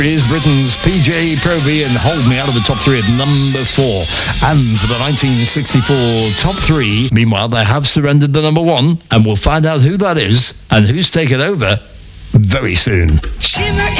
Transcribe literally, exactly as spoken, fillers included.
Here's Britain's P J Proby and Hold Me out of the top three at number four. And for the nineteen sixty-four top three, meanwhile, they have surrendered the number one, and we'll find out who that is and who's taken over very soon. Shimmer